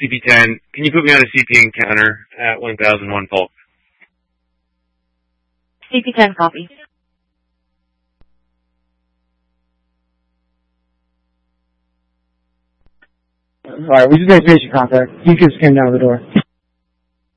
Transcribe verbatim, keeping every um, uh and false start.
C P ten. Can you put me on a C P encounter at one thousand one Polk? C P ten copy. Alright, we just made patient contact. You can scan down the door.